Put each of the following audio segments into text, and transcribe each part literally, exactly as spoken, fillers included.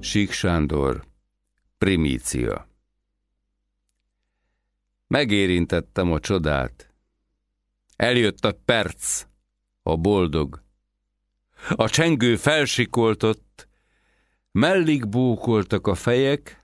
Sík Sándor, Primícia. Megérintettem a csodát. Eljött a perc, a boldog. A csengő felsikoltott, mellig bókoltak a fejek,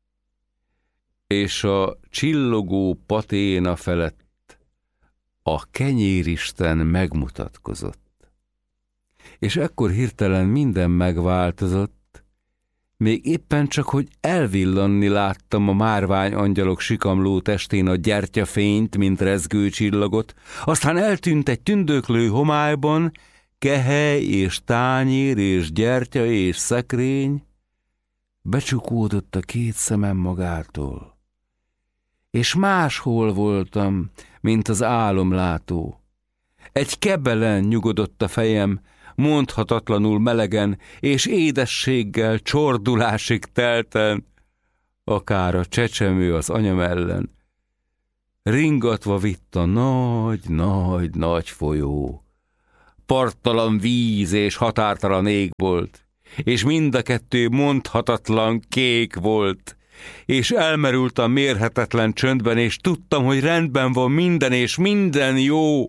és a csillogó paténa felett a kenyéristen megmutatkozott. És ekkor hirtelen minden megváltozott, még éppen csak, hogy elvillanni láttam a márvány angyalok sikamló testén a gyertyafényt, mint rezgő csillagot, aztán eltűnt egy tündöklő homályban, kehely és tányér és gyertya és szekrény, becsukódott a két szemem magától, és máshol voltam, mint az álomlátó. Egy kebelen nyugodott a fejem, mondhatatlanul melegen, és édességgel, csordulásig telten, akár a csecsemő az anyam ellen. Ringatva vitt a nagy, nagy, nagy folyó. Parttalan víz és határtalan ég volt, és mind a kettő mondhatatlan kék volt, és elmerültem mérhetetlen csöndben, és tudtam, hogy rendben van minden, és minden jó.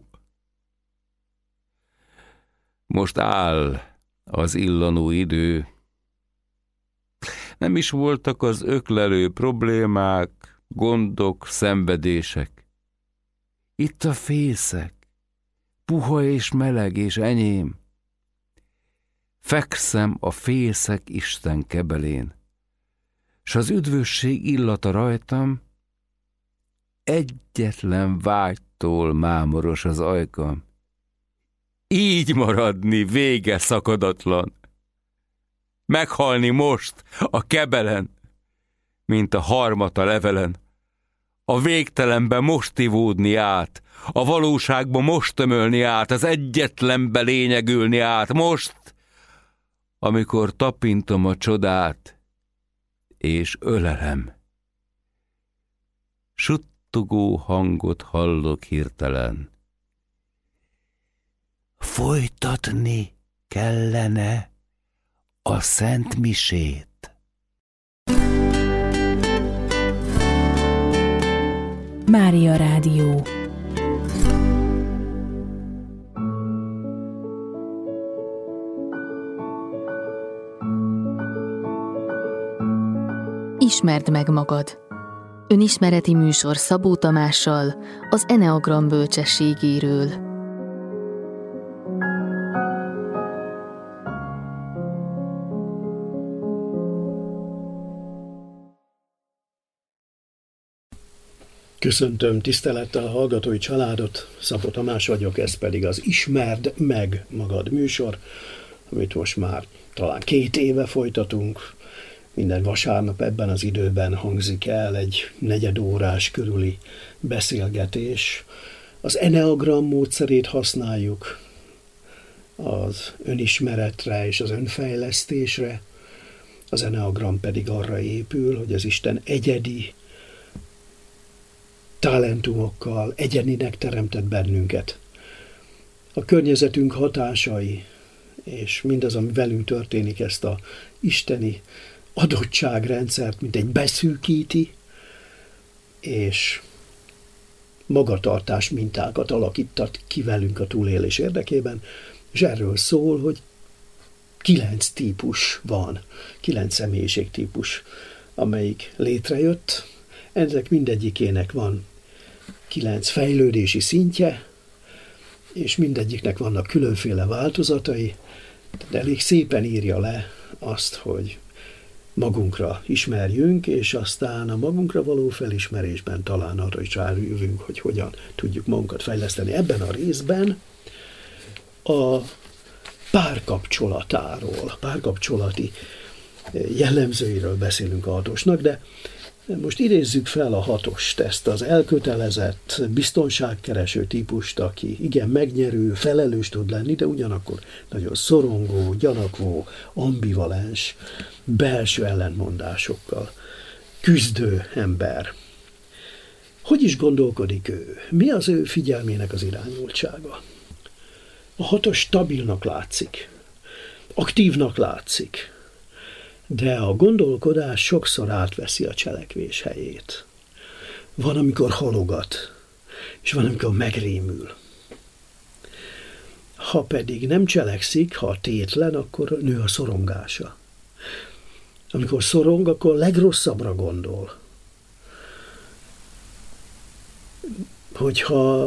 Most áll az illanó idő. Nem is voltak az öklelő problémák, gondok, szenvedések. Itt a fészek, puha és meleg és enyém. Fekszem a fészek Isten kebelén, s az üdvösség illata rajtam, egyetlen vágytól mámoros az ajkam. Így maradni vége szakadatlan. Meghalni most a kebelen, mint a harmata levelen. A végtelenbe most ivódni át, a valóságba most tömölni át, az egyetlenbe lényegülni át, most, amikor tapintom a csodát, és ölelem. Suttogó hangot hallok hirtelen. Folytatni kellene a szent misét. Mária Rádió. Ismerd meg magad. Önismereti műsor Szabó Tamással az Eneagram bölcsességéről. Köszöntöm tisztelettel a hallgatói családot, Szabó Tamás vagyok, ez pedig az Ismerd meg magad műsor, amit most már talán két éve folytatunk. Minden vasárnap ebben az időben hangzik el egy negyedórás körüli beszélgetés. Az Eneagram módszerét használjuk az önismeretre és az önfejlesztésre. Az Eneagram pedig arra épül, hogy az Isten egyedi talentumokkal egyeninek teremtett bennünket. A környezetünk hatásai és mindaz, ami velünk történik, ezt a isteni adottságrendszert, mint egy beszűkíti, és magatartás mintákat alakítat ki velünk a túlélés érdekében, és erről szól, hogy kilenc típus van, kilenc személyiségtípus, amelyik létrejött. Ezek mindegyikének van kilenc fejlődési szintje, és mindegyiknek vannak különféle változatai, de elég szépen írja le azt, hogy magunkra ismerjünk, és aztán a magunkra való felismerésben talán arra is rájövünk, hogy hogyan tudjuk magunkat fejleszteni. Ebben a részben a párkapcsolatáról, párkapcsolati jellemzőiről beszélünk a hatosnak, de most idézzük fel a hatost, ezt az elkötelezett, biztonságkereső típust, aki igen megnyerő, felelős tud lenni, de ugyanakkor nagyon szorongó, gyanakvó, ambivalens, belső ellentmondásokkal küzdő ember. Hogy is gondolkodik ő? Mi az ő figyelmének az irányultsága? A hatos stabilnak látszik, aktívnak látszik, de a gondolkodás sokszor átveszi a cselekvés helyét. Van, amikor halogat, és van, amikor megrémül. Ha pedig nem cselekszik, ha tétlen, akkor nő a szorongása. Amikor szorong, akkor legrosszabbra gondol. Hogyha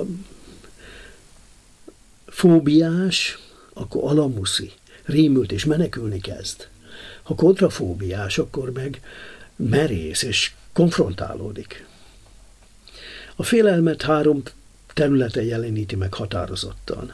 fóbiás, akkor alamuszi, rémült és menekülni kezd. Ha kontrafóbiás, akkor meg merész és konfrontálódik. A félelmet három területen jeleníti meg határozottan.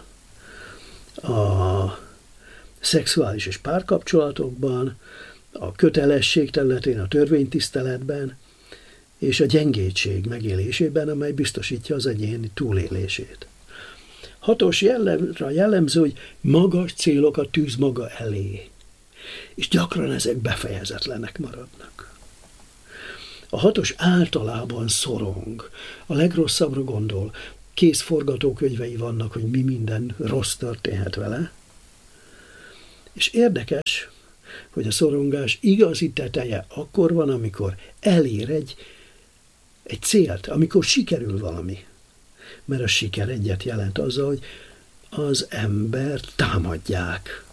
A szexuális és párkapcsolatokban, a kötelesség területén, a törvénytiszteletben, és a gyengétség megélésében, amely biztosítja az egyéni túlélését. Hatos jellemre jellemző, hogy magas célokat tűz maga elé, és gyakran ezek befejezetlenek maradnak. A hatos általában szorong, a legrosszabbra gondol, kész forgatókönyvei vannak, hogy mi minden rossz történhet vele, és érdekes, hogy a szorongás igazi teteje akkor van, amikor elér egy, egy célt, amikor sikerül valami. Mert a siker egyet jelent azzal, hogy az embert támadják.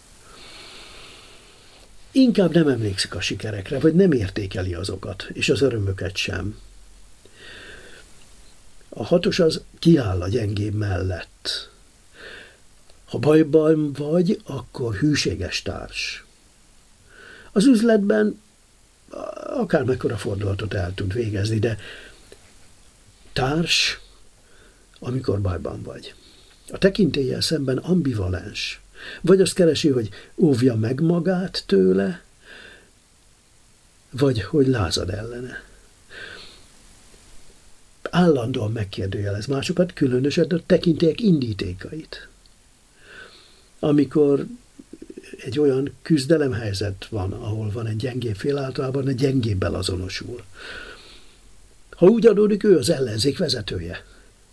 Inkább nem emlékszik a sikerekre, vagy nem értékeli azokat, és az örömöket sem. A hatos az kiáll a gyengébb mellett. Ha bajban vagy, akkor hűséges társ. Az üzletben akármekkora fordulatot el tud végezni, de társ, amikor bajban vagy. A tekintéllyel szemben ambivalens. Vagy azt keresi, hogy óvja meg magát tőle, vagy hogy lázad ellene. Állandóan megkérdőjelez másokat, különösen a tekintélyek indítékait. Amikor egy olyan küzdelemhelyzet van, ahol van egy gyengébb fél, általában egy gyengébbel azonosul. Ha úgy adódik, ő az ellenzék vezetője.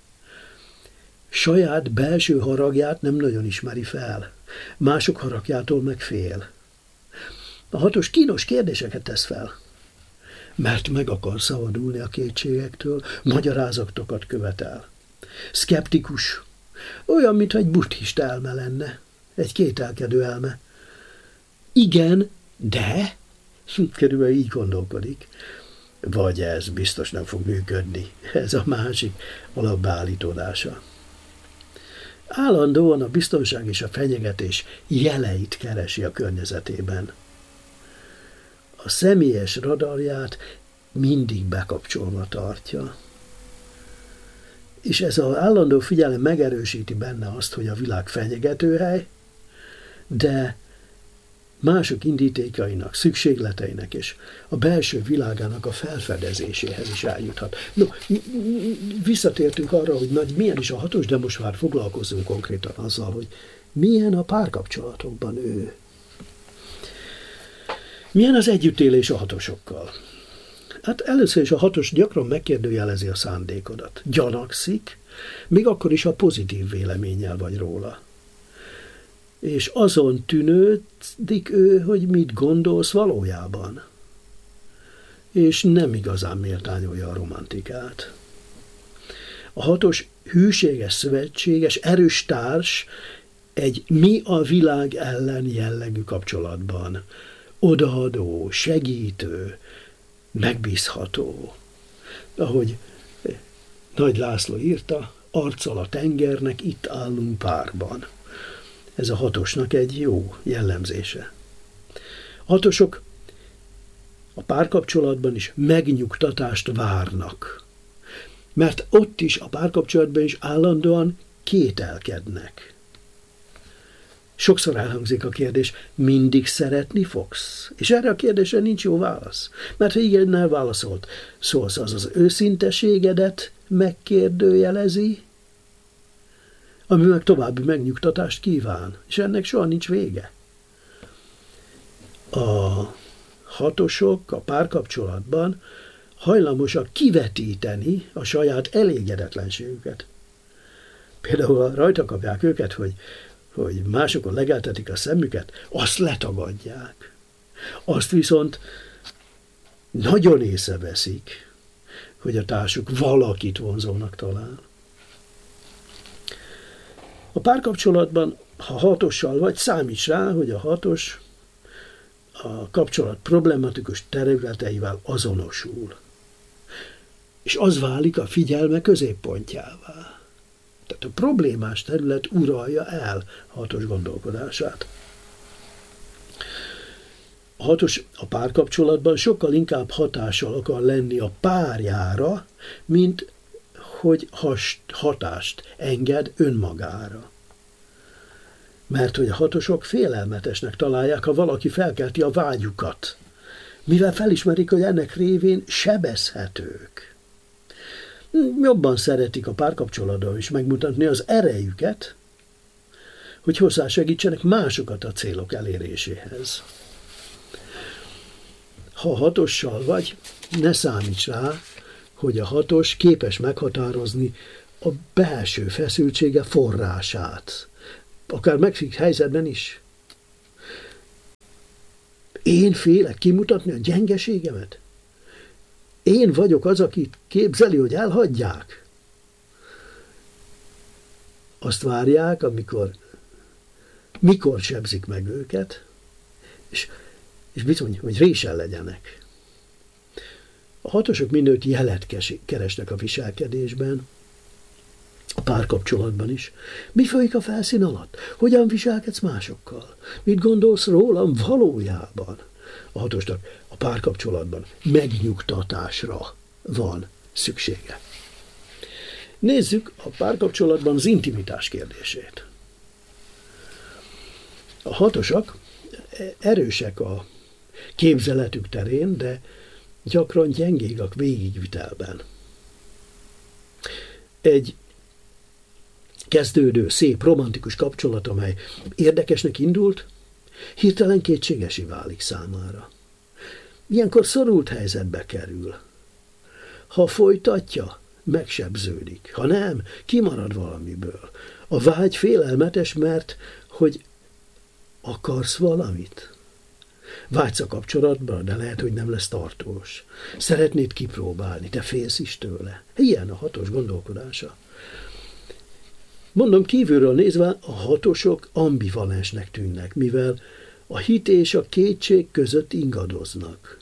Saját belső haragját nem nagyon ismeri fel, mások haragjától meg fél. A hatos kínos kérdéseket tesz fel, mert meg akar szabadulni a kétségektől, magyarázatokat követel. Szkeptikus, olyan, mintha egy buddhista elme lenne, egy kételkedő elme. Igen, de körülbelül így gondolkodik. Vagy ez biztos nem fog működni. Ez a másik alapbeállítódása. Állandóan a biztonság és a fenyegetés jeleit keresi a környezetében. A személyes radarját mindig bekapcsolva tartja. És ez az állandó figyelem megerősíti benne azt, hogy a világ fenyegetőhely, de mások indítékainak, szükségleteinek és a belső világának a felfedezéséhez is eljuthat. No, visszatértünk arra, hogy nagy, milyen is a hatos, de most már foglalkozzunk konkrétan azzal, hogy milyen a párkapcsolatokban ő. Milyen az együttélés a hatosokkal? Hát először is a hatos gyakran megkérdőjelezi a szándékodat. Gyanakszik, még akkor is a pozitív véleménnyel vagy róla. És azon tűnődik ő, hogy mit gondolsz valójában. És nem igazán méltányolja a romantikát. A hatos hűséges, szövetséges, erős társ egy mi a világ ellen jellegű kapcsolatban. Odaadó, segítő, megbízható. Ahogy Nagy László írta, arccal a tengernek itt állunk párban. Ez a hatosnak egy jó jellemzése. A hatosok a párkapcsolatban is megnyugtatást várnak, mert ott is, a párkapcsolatban is állandóan kételkednek. Sokszor elhangzik a kérdés, mindig szeretni fogsz? És erre a kérdésre nincs jó válasz. Mert ha igennel válaszolt, szólsz, az az őszinteségedet megkérdőjelezi, ami meg további megnyugtatást kíván, és ennek soha nincs vége. A hatosok a párkapcsolatban hajlamosak kivetíteni a saját elégedetlenségüket. Például rajta kapják őket, hogy, hogy másokon legeltetik a szemüket, azt letagadják. Azt viszont nagyon észreveszik, hogy a társuk valakit vonzónak talál. A párkapcsolatban, ha hatossal vagy, számíts rá, hogy a hatos a kapcsolat problematikus területeivel azonosul. És az válik a figyelme középpontjává. Tehát a problémás terület uralja el a hatos gondolkodását. A hatos a párkapcsolatban sokkal inkább hatással akar lenni a párjára, mint hogy has, hatást enged önmagára. Mert hogy a hatosok félelmetesnek találják, ha valaki felkelti a vágyukat, mivel felismerik, hogy ennek révén sebezhetők. Jobban szeretik a párkapcsolatban is megmutatni az erejüket, hogy hozzásegítsenek másokat a célok eléréséhez. Ha hatossal vagy, ne számíts rá, hogy a hatos képes meghatározni a belső feszültsége forrását, akár megfikt helyzetben is. Én félek kimutatni a gyengeségemet? Én vagyok az, aki képzeli, hogy elhagyják? Azt várják, amikor mikor sebzik meg őket, és, és bizony, hogy résen legyenek. A hatosok mindőtt jelet keresnek a viselkedésben, a párkapcsolatban is. Mi folyik a felszín alatt? Hogyan viselkedsz másokkal? Mit gondolsz rólam valójában? A hatosnak a párkapcsolatban megnyugtatásra van szüksége. Nézzük a párkapcsolatban az intimitás kérdését. A hatosak erősek a képzeletük terén, de gyakran gyengék a végigvitelben. Egy kezdődő, szép, romantikus kapcsolat, amely érdekesnek indult, hirtelen kétségesé válik számára. Ilyenkor szorult helyzetbe kerül. Ha folytatja, megsebződik. Ha nem, kimarad valamiből. A vágy félelmetes, mert hogy akarsz valamit. Vágysz a kapcsolatban, de lehet, hogy nem lesz tartós. Szeretnéd kipróbálni, te félsz is tőle. Ilyen a hatos gondolkodása. Mondom, kívülről nézve a hatosok ambivalensnek tűnnek, mivel a hit és a kétség között ingadoznak.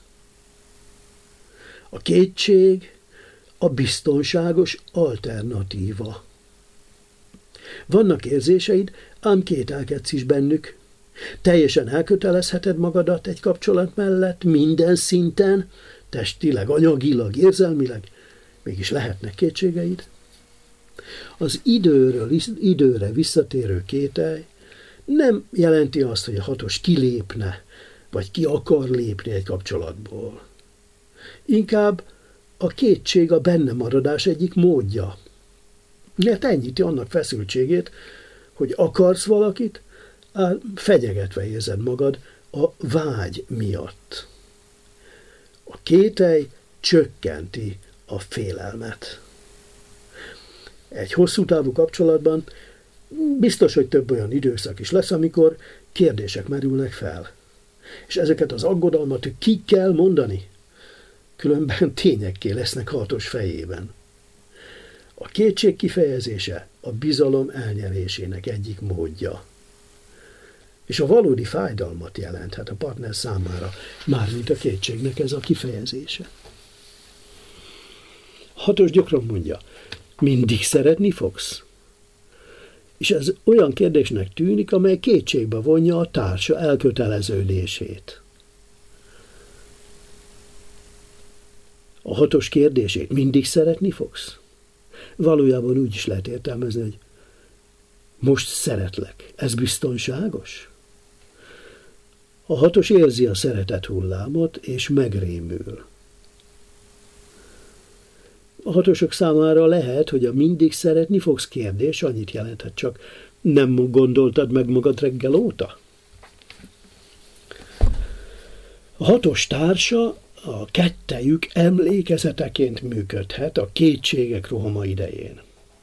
A kétség a biztonságos alternatíva. Vannak érzéseid, ám kételkedsz is bennük. Teljesen elkötelezheted magadat egy kapcsolat mellett, minden szinten, testileg, anyagilag, érzelmileg, mégis lehetnek kétségeid. Az időről időre visszatérő kételj nem jelenti azt, hogy a hatos kilépne, vagy ki akar lépni egy kapcsolatból. Inkább a kétség a benne maradás egyik módja. Mert enyhíti annak feszültségét, hogy akarsz valakit, ám fenyegetve érzed magad a vágy miatt. A kételj csökkenti a félelmet. Egy hosszú távú kapcsolatban biztos, hogy több olyan időszak is lesz, amikor kérdések merülnek fel. És ezeket az aggodalmat ki kell mondani, különben tényekké lesznek hatos fejében. A kétség kifejezése a bizalom elnyerésének egyik módja. És a valódi fájdalmat jelenthet a partner számára, mármint a kétségnek ez a kifejezése. Hatos gyakran mondja, mindig szeretni fogsz? És ez olyan kérdésnek tűnik, amely kétségbe vonja a társa elköteleződését. A hatos kérdését, mindig szeretni fogsz? Valójában úgy is lehet értelmezni, hogy most szeretlek, ez biztonságos? A hatos érzi a szeretet hullámot, és megrémül. A hatosok számára lehet, hogy a mindig szeretni fogsz kérdés annyit jelenthet csak, nem gondoltad meg magad reggel óta? A hatos társa a kettejük emlékezeteként működhet a kétségek rohama idején.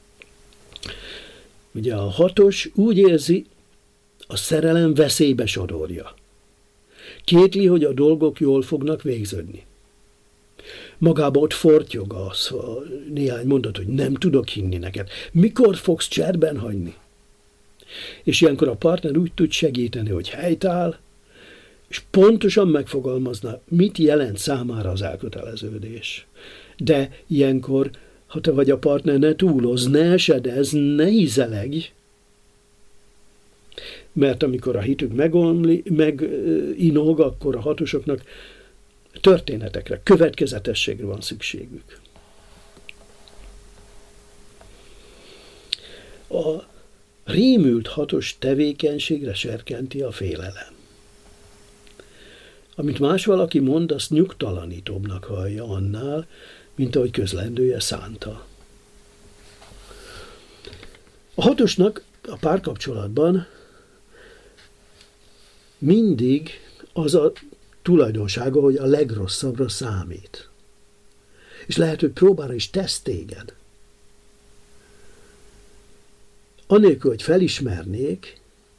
Ugye a hatos úgy érzi, a szerelem veszélybe sodorja. Kétli, hogy a dolgok jól fognak végződni. Magába ott fortyog az a néhány mondat, hogy nem tudok hinni neked. Mikor fogsz cserben hagyni? És ilyenkor a partner úgy tud segíteni, hogy helytáll, és pontosan megfogalmazna, mit jelent számára az elköteleződés. De ilyenkor, ha te vagy a partner, ne túlozz, ne esedezz, ne ízelegj, mert amikor a hitük megomli, meginog, akkor a hatosoknak történetekre, következetességre van szükségük. A rémült hatos tevékenységre serkenti a félelem. Amit más valaki mond, azt nyugtalanítóbbnak hallja annál, mint ahogy közlendője szánta. A hatosnak a párkapcsolatban mindig az a tulajdonsága, hogy a legrosszabbra számít. És lehet, hogy próbára is tesz téged. Anélkül, hogy felismernék,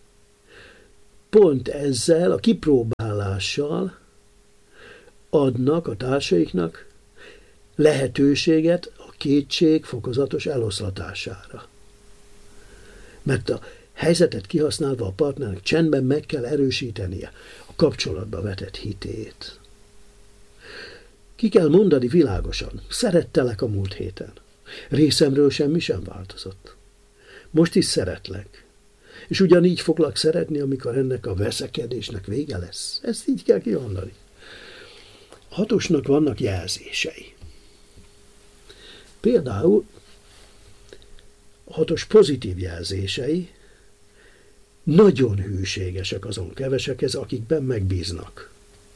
pont ezzel, a kipróbálással adnak a társaiknak lehetőséget a kétség fokozatos eloszlatására. Mert a helyzetet kihasználva a partnernek csendben meg kell erősítenie a kapcsolatba vetett hitét. Ki kell mondani világosan, szerettelek a múlt héten. Részemről semmi sem változott. Most is szeretlek. És ugyanígy foglak szeretni, amikor ennek a veszekedésnek vége lesz. Ezt így kell kimondani. A hatosnak vannak jelzései. Például a hatos pozitív jelzései nagyon hűségesek azon kevesekhez, akikben megbíznak.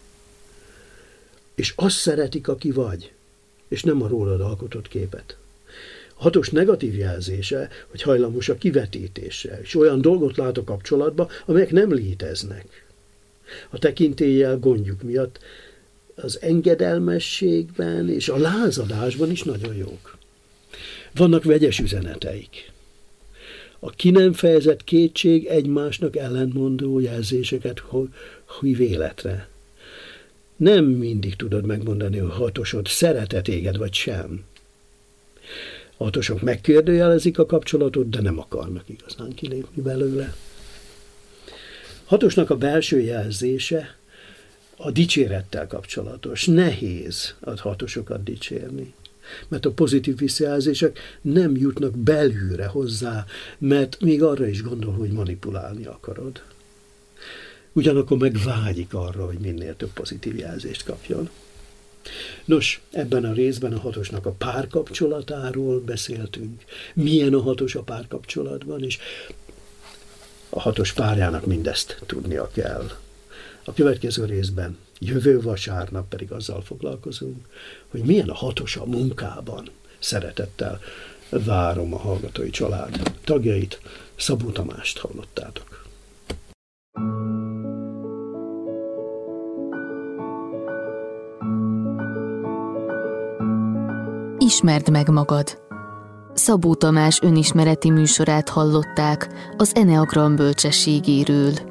És azt szeretik, aki vagy, és nem a rólad alkotott képet. A hatos negatív jelzése, hogy hajlamos a kivetítésre, és olyan dolgot lát a kapcsolatba, amelyek nem léteznek. A tekintéllyel gondjuk miatt az engedelmességben és a lázadásban is nagyon jók. Vannak vegyes üzeneteik. A ki nem fejezett kétség egymásnak ellentmondó jelzéseket hív életre. Nem mindig tudod megmondani, hogy hatosod szeret-e téged vagy sem. A hatosok megkérdőjelezik a kapcsolatot, de nem akarnak igazán kilépni belőle. Hatosnak a belső jelzése a dicsérettel kapcsolatos. Nehéz a hatosokat dicsérni, mert a pozitív visszajelzések nem jutnak belülre hozzá, mert még arra is gondol, hogy manipulálni akarod. Ugyanakkor meg vágyik arra, hogy minél több pozitív jelzést kapjon. Nos, ebben a részben a hatosnak a párkapcsolatáról beszéltünk. Milyen a hatos a párkapcsolatban, és a hatos párjának mindezt tudnia kell. A következő részben, jövő vasárnap pedig azzal foglalkozunk, hogy milyen a hatos a munkában. Szeretettel várom a hallgatói család tagjait. Szabó Tamást hallottátok. Ismerd meg magad. Szabó Tamás önismereti műsorát hallották az Eneagram bölcsességéről.